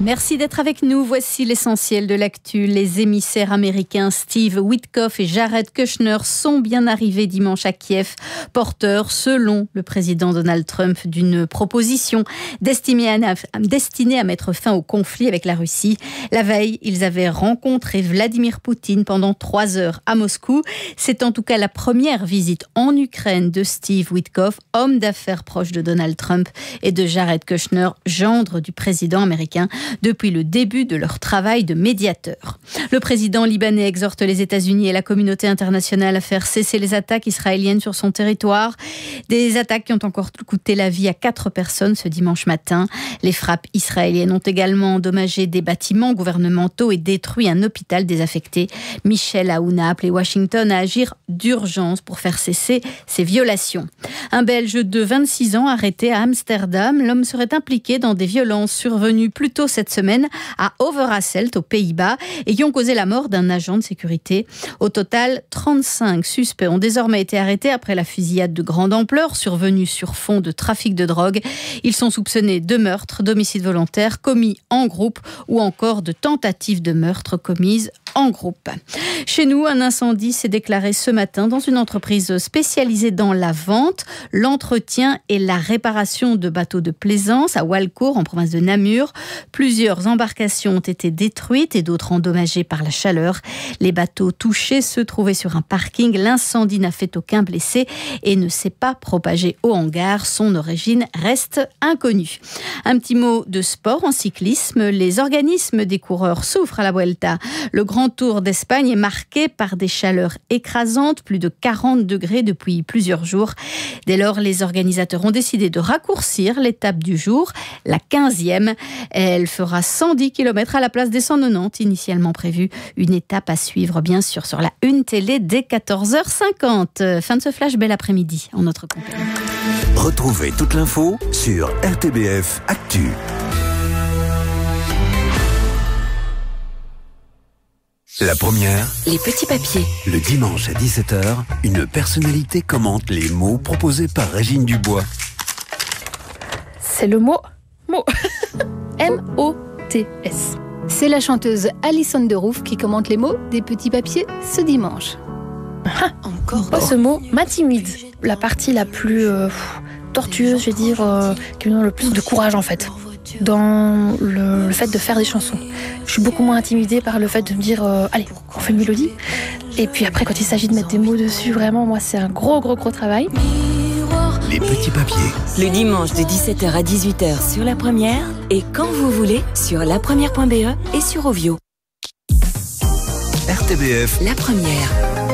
Merci d'être avec nous. Voici l'essentiel de l'actu. Les émissaires américains Steve Witkoff et Jared Kushner sont bien arrivés dimanche à Kiev, porteurs, selon le président Donald Trump, d'une proposition destinée à mettre fin au conflit avec la Russie. La veille, ils avaient rencontré Vladimir Poutine pendant 3 heures à Moscou. C'est en tout cas la première visite en Ukraine de Steve Witkoff, homme d'affaires proche de Donald Trump, et de Jared Kushner, gendre du président américain, depuis le début de leur travail de médiateur. Le président libanais exhorte les États-Unis et la communauté internationale à faire cesser les attaques israéliennes sur son territoire. Des attaques qui ont encore coûté la vie à 4 personnes ce dimanche matin. Les frappes israéliennes ont également endommagé des bâtiments gouvernementaux et détruit un hôpital désaffecté. Michel Aouna a appelé Washington à agir d'urgence pour faire cesser ces violations. Un Belge de 26 ans arrêté à Amsterdam. L'homme serait impliqué dans des violences survenues plus tôt cette semaine à Overasselt, aux Pays-Bas, et qui ont causé la mort d'un agent de sécurité. Au total, 35 suspects ont désormais été arrêtés après la fusillade de grande ampleur survenue sur fond de trafic de drogue. Ils sont soupçonnés de meurtre, d'homicide volontaire commis en groupe ou encore de tentative de meurtre commise en groupe. Chez nous, un incendie s'est déclaré ce matin dans une entreprise spécialisée dans la vente, l'entretien et la réparation de bateaux de plaisance à Walcourt, en province de Namur. Plusieurs embarcations ont été détruites et d'autres endommagées par la chaleur. Les bateaux touchés se trouvaient sur un parking. L'incendie n'a fait aucun blessé et ne s'est pas propagé au hangar. Son origine reste inconnue. Un petit mot de sport en cyclisme. Les organismes des coureurs souffrent à la Vuelta. Le Grand Tour d'Espagne est marqué par des chaleurs écrasantes, plus de 40 degrés depuis plusieurs jours. Dès lors, les organisateurs ont décidé de raccourcir l'étape du jour, la 15e. Elle fera 110 km à la place des 190 initialement prévus. Une étape à suivre, bien sûr, sur la Une Télé dès 14h50. Fin de ce flash, bel après-midi en notre compagnie. Retrouvez toute l'info sur RTBF Actu. La première, les petits papiers. Le dimanche à 17h, une personnalité commente les mots proposés par Régine Dubois. C'est le mot M-O-T-S. C'est la chanteuse Alison Derouf qui commente les mots des petits papiers ce dimanche. Ce mot m'intimide. La partie la plus tortueuse, je vais dire, qui me donne le plus de courage en fait. Dans le fait de faire des chansons. Je suis beaucoup moins intimidée par le fait de me dire allez, on fait une mélodie. Et puis après, quand il s'agit de mettre des mots dessus, vraiment, moi, c'est un gros travail. Les petits papiers. Le dimanche de 17h à 18h sur La Première et quand vous voulez sur lapremière.be et sur Ovio. RTBF. La Première.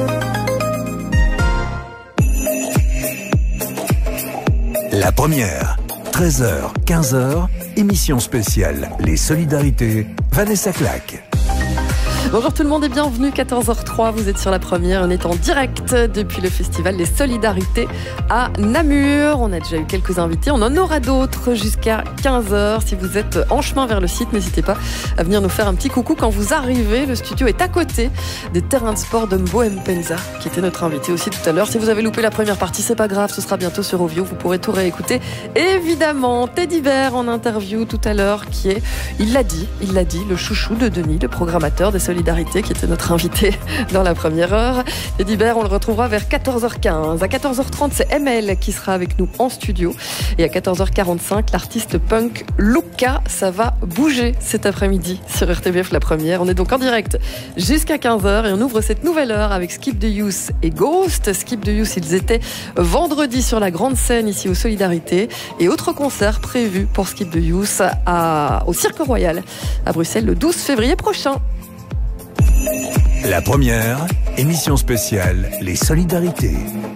La Première. 13h, 15h, émission spéciale Les Solidarités, Vanessa Claque. Bonjour tout le monde et bienvenue, 14h03, vous êtes sur La Première, on est en direct depuis le festival Les Solidarités à Namur. On a déjà eu quelques invités, on en aura d'autres jusqu'à 15h. Si vous êtes en chemin vers le site, n'hésitez pas à venir nous faire un petit coucou quand vous arrivez. Le studio est à côté des terrains de sport de Mbo Mpenza, qui était notre invité aussi tout à l'heure. Si vous avez loupé la première partie, c'est pas grave, ce sera bientôt sur Ovio, vous pourrez tout réécouter. Évidemment, Teddy Bear en interview tout à l'heure, qui est, il l'a dit, le chouchou de Denis, le programmateur des Solidarités, qui était notre invité dans la première heure. Teddy Bear, on le retrouvera vers 14h15. À 14h30, c'est ML qui sera avec nous en studio. Et à 14h45, l'artiste punk Luca. Ça va bouger cet après-midi sur RTBF La Première. On est donc en direct jusqu'à 15h et on ouvre cette nouvelle heure avec Skip the Youth et Ghost. Skip the Youth, ils étaient vendredi sur la grande scène ici aux Solidarités. Et autre concert prévu pour Skip the Youth au Cirque Royal à Bruxelles le 12 février prochain. La Première, émission spéciale Les Solidarités.